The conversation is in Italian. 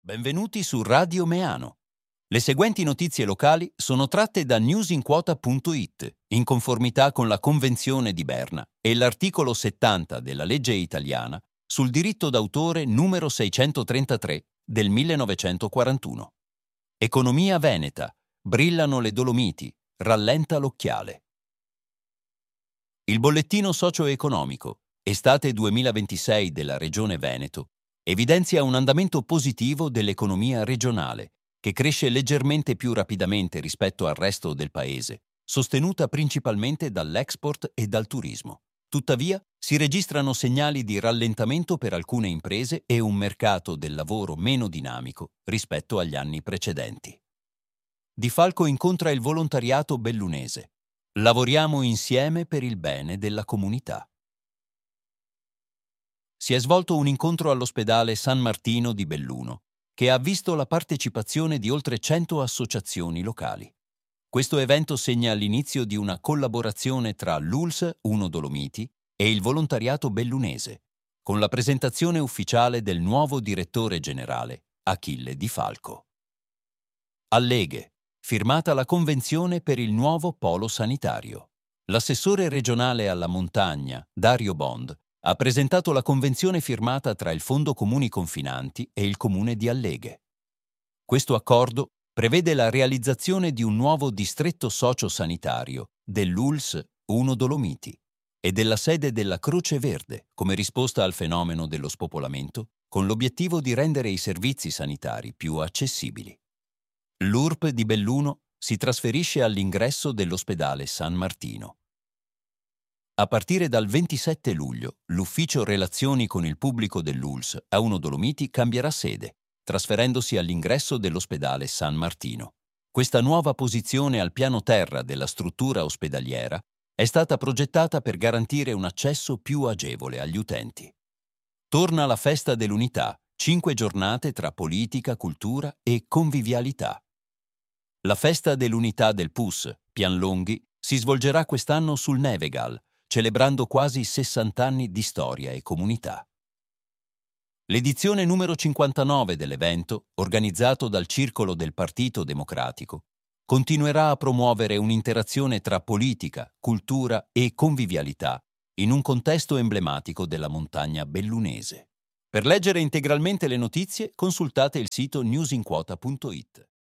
Benvenuti su Radio Meano. Le seguenti notizie locali sono tratte da newsinquota.it, in conformità con la Convenzione di Berna e l'articolo 70 della legge italiana sul diritto d'autore numero 633 del 1941. Economia veneta. Brillano le Dolomiti. Rallenta l'occhiale. Il bollettino socio-economico, estate 2026 della Regione Veneto, evidenzia un andamento positivo dell'economia regionale, che cresce leggermente più rapidamente rispetto al resto del paese, sostenuta principalmente dall'export e dal turismo. Tuttavia, si registrano segnali di rallentamento per alcune imprese e un mercato del lavoro meno dinamico rispetto agli anni precedenti. Di Falco incontra il volontariato bellunese. Lavoriamo insieme per il bene della comunità. Si è svolto un incontro all'ospedale San Martino di Belluno, che ha visto la partecipazione di oltre 100 associazioni locali. Questo evento segna l'inizio di una collaborazione tra l'ULSS 1 Dolomiti e il volontariato bellunese, con la presentazione ufficiale del nuovo direttore generale, Achille Di Falco. Alleghe, firmata la convenzione per il nuovo polo sanitario. L'assessore regionale alla montagna, Dario Bond, ha presentato la convenzione firmata tra il Fondo Comuni Confinanti e il Comune di Alleghe. Questo accordo prevede la realizzazione di un nuovo distretto socio-sanitario dell'ULSS 1 Dolomiti e della sede della Croce Verde come risposta al fenomeno dello spopolamento, con l'obiettivo di rendere i servizi sanitari più accessibili. L'URP di Belluno si trasferisce all'ingresso dell'ospedale San Martino. A partire dal 27 luglio, l'ufficio relazioni con il pubblico dell'ULSS a 1 Dolomiti cambierà sede, trasferendosi all'ingresso dell'ospedale San Martino. Questa nuova posizione al piano terra della struttura ospedaliera è stata progettata per garantire un accesso più agevole agli utenti. Torna la Festa dell'Unità, 5 giornate tra politica, cultura e convivialità. La Festa dell'Unità del PUS, Pianlonghi, si svolgerà quest'anno sul Nevegal, celebrando quasi 60 anni di storia e comunità. L'edizione numero 59 dell'evento, organizzato dal Circolo del Partito Democratico, continuerà a promuovere un'interazione tra politica, cultura e convivialità in un contesto emblematico della montagna bellunese. Per leggere integralmente le notizie, consultate il sito newsinquota.it.